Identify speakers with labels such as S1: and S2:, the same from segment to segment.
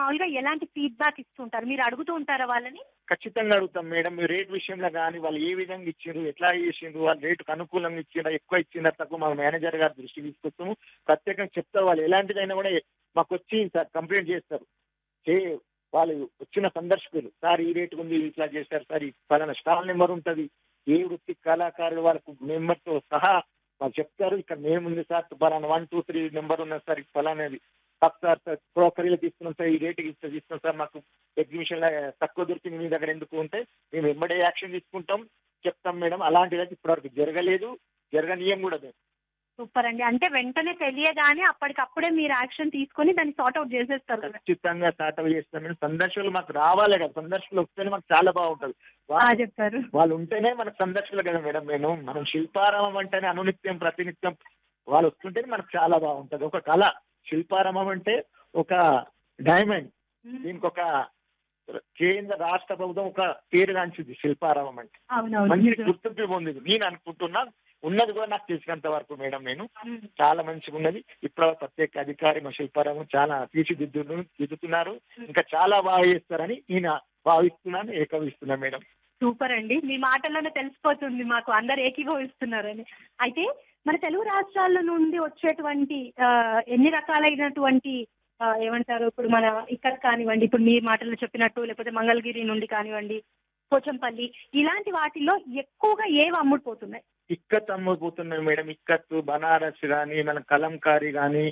S1: మామూలుగా ఎలాంటి ఫీడ్‌బ్యాక్ ఇస్తుంటారు? మీరు అడుగుతూ ఉంటారా వాళ్ళని?
S2: ఖచ్చితంగా అడుగుతాం మేడం. మీ రేట్ విషయంలో గాని, వాళ్ళు ఏ విధంగా ఇచ్చిండ్రు, ఎట్లా చేసిండ్రు, వాళ్ళు రేటుకు అనుకూలంగా ఇచ్చిండ్రా, ఎక్కువ ఇచ్చిండ్రా, తక్కువ మా మేనేజర్ గారి దృష్టికి తీసుకొస్తాము. ప్రత్యేకంగా చెప్తారు వాళ్ళు ఎలాంటిదైనా కూడా మాకొచ్చి సార్ కంప్లైంట్ చేస్తారు. చే వాళ్ళు వచ్చిన సందర్శకులు, సార్ ఈ రేటుకు ఉంది, ఇట్లా చేశారు సార్, ఈ పలానా స్టాల్ నెంబర్ ఉంటది. ఏ వృత్తి కళాకారులు వాళ్ళకు మెంబర్‌తో సహా వాళ్ళు చెప్తారు. ఇక్కడ నేమ్ ఉంది సార్, పలానా 1, 2, 3 నెంబర్ ఉన్నది సార్, పలానాది. సార్ క్రోకరీలో తీసుకున్నాం సార్, ఈ రేటుకి ఇస్తాం సార్, మాకు ఎగ్జిబిషన్‌లో తక్కువ దొరికింది మీ దగ్గర ఎందుకు అంటే, మేము వెంబడే యాక్షన్ తీసుకుంటాం, చెప్తాం మేడం. అలాంటిదైతే ఇప్పటివరకు జరగలేదు, జరగనీయం కూడా మేము.
S1: సూపర్ అండి. అంటే వెంటనే తెలియగానే అప్పటికప్పుడే మీరు యాక్షన్ తీసుకొని దాన్ని సార్ట్ ఔట్ చేసేస్తారు కదా!
S2: ఖచ్చితంగా స్టార్ట్అప్ చేస్తాం మేడం. సందర్శకులు మాకు రావాలే కదా, సందర్శకులు వస్తేనే మాకు చాలా బాగుంటది.
S1: చెప్పారు.
S2: వాళ్ళు ఉంటేనే మనకు సందర్శకులు కదా మేడం. మనం శిల్పారామం అంటేనే అనునిత్యం ప్రతినిత్యం వాళ్ళు వస్తుంటేనే మనకు చాలా బాగుంటది. ఒక కళ, శిల్పారామం అంటే ఒక డైమండ్. దీనికి ఒక కేంద్ర రాష్ట్ర ప్రభుత్వం ఒక పేరుగాంచింది శిల్పారామం అంటే. మంచి గుర్తింపు పొందింది నేను అనుకుంటున్నా. ఉన్నది కూడా నాకు తెలిసినంత వరకు మేడం. చాలా మంచిగా ఉన్నది. ఇప్పుడు ప్రత్యేక అధికారి మా శిల్పారామం చాలా తీర్చిదిద్దుతున్నారు. ఇంకా చాలా బాగా చేస్తారని నేను భావిస్తున్నాను, ఏకీభవిస్తున్నాను మేడం.
S1: సూపర్ అండి. మీ మాటల్లోనే తెలిసిపోతుంది మాకు అందరు ఏకీభవిస్తున్నారని. అయితే మన తెలుగు రాష్ట్రాల నుండి వచ్చేటువంటి ఎన్ని రకాలైనటువంటి ఏమంటారు, ఇప్పుడు మన ఇక్కడ కానివ్వండి, ఇప్పుడు మీ మాటల్లో చెప్పినట్టు, లేకపోతే మంగళగిరి నుండి కానివ్వండి, పోచంపల్లి, ఇలాంటి వాటిల్లో ఎక్కువగా ఏవి అమ్ముడుపోతున్నాయి?
S2: ఇక్కత్ అమ్ముడుపోతున్నాయి మేడం. ఇక్కత్, బనారస్ కానీ, మన కలంకారీ కానీ,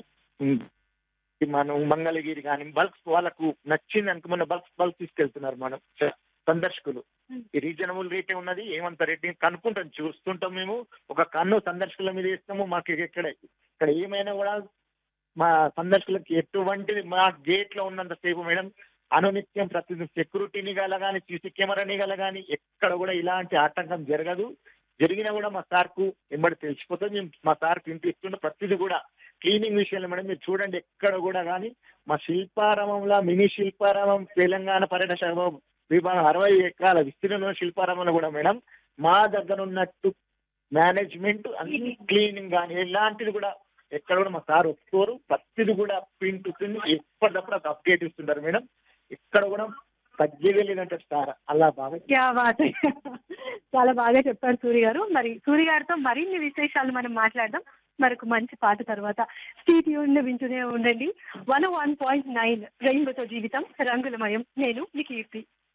S2: మనం మంగళగిరి కానీ, బల్క్స్ వాళ్ళకు నచ్చింది అనుకో మన బల్క్ తీసుకెళ్తున్నారు మనం సందర్శకులు. ఈ రీజనబుల్ రేటే ఉన్నది, ఏమంత రేట్ కనుక్కుంటాం, చూస్తుంటాం. మేము ఒక కన్ను సందర్శకుల మీద వేస్తాము. మాకు ఇక్కడ ఏమైనా కూడా మా సందర్శకులకు ఎటువంటిది మా గేట్ లో ఉన్నంత సేపు మేడం అనునిత్యం ప్రతి సెక్యూరిటీ నిఘాల కానీ, సీసీ కెమెరా నిఘాల కానీ ఎక్కడ కూడా ఇలాంటి ఆటంకం జరగదు. జరిగినా కూడా మా సార్కు ఎంబడి తెలిసిపోతుంది. మేము మా సార్కు ఇంటిస్తున్న ప్రతిదీ కూడా క్లీనింగ్ విషయంలో మేడం మీరు చూడండి, ఎక్కడ కూడా కానీ మా శిల్పారామంలో మినీ శిల్పారామం తెలంగాణ పర్యటన విభాగం 60 ఎకరాల విస్తీర్ణంలో శిల్పారామంలో కూడా మేడం మా దగ్గర ఉన్నట్టు మేనేజ్మెంట్ అన్ని క్లీనింగ్ కానీ ఎలాంటిది కూడా ఎక్కడ కూడా మా సార్ ఒప్పుకోరు. ప్రతిది కూడా పిన్ టు పిన్ ఎప్పటికప్పుడు అది అప్డేట్ ఇస్తుంటారు మేడం. ఇక్కడ కూడా తగ్గలేదంటే సార్ అలా బాగా.
S1: చాలా బాగా చెప్పారు సూర్య గారు. మరి సూర్య గారితో మరిన్ని విశేషాలు మనం మాట్లాడదాం మరొక మంచి పాట తర్వాత. స్టే ట్యూన్డ్ వింటూనే ఉండండి. 101.9 రెయిన్బోతో జీవితం రంగులమయం. నేను మీ కీర్తి.